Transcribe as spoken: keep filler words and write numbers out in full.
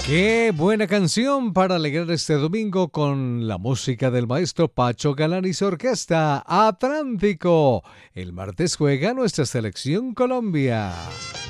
Qué buena canción para alegrar este domingo con la música del maestro Pacho Galán y su orquesta Atlántico. El martes juega nuestra selección Colombia.